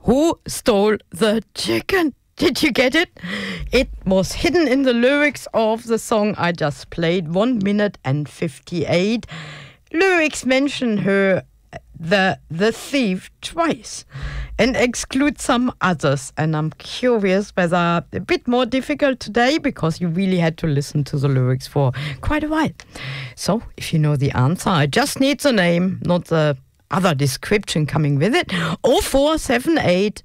Who Stole the Chicken? Did you get it? It was hidden in the lyrics of the song I just played, 1 minute and 58. Lyrics mention her, the thief, twice and exclude some others. And I'm curious whether a bit more difficult today because you really had to listen to the lyrics for quite a while. So if you know the answer, I just need the name, not the other description coming with it. 0478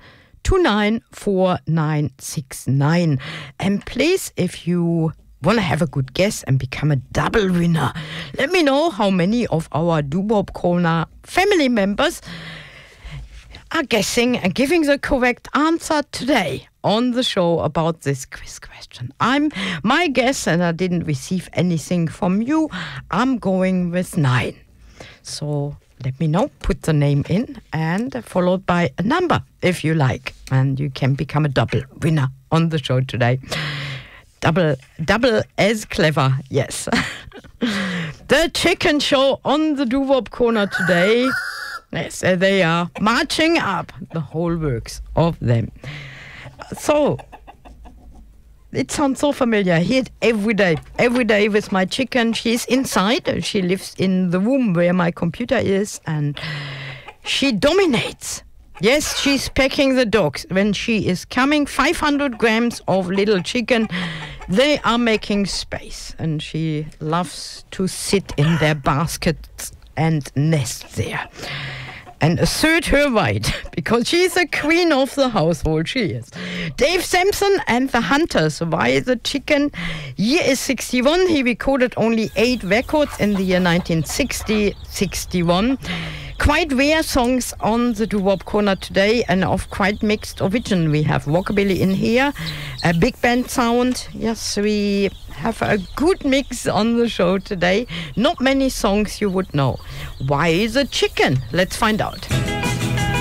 294969. And please, if you want to have a good guess and become a double winner, let me know how many of our Doo-Wop Corner family members are guessing and giving the correct answer today on the show about this quiz question. My guess, and I didn't receive anything from you, I'm going with 9. So let me know, put the name in and followed by a number if you like, and you can become a double winner on the show today. Double as clever, yes. The Chicken Show on the Doo-Wop Corner today. Yes, they are marching up, the whole works of them. So, it sounds so familiar. I hear it every day with my chicken. She's inside. She lives in the room where my computer is, and she dominates. Yes, she's pecking the dogs. When she is coming, 500 grams of little chicken, they are making space, and she loves to sit in their baskets and nest there and assert her right, because she's the queen of the household, she is. Dave Sampson and the Hunters, Why the Chicken? Year is 61. He recorded only 8 records in the year 1960-61. Quite rare songs on the Doo-Wop Corner today, and of quite mixed origin. We have rockabilly in here, a big band sound. Yes, we have a good mix on the show today. Not many songs you would know. Why the Chicken? Let's find out.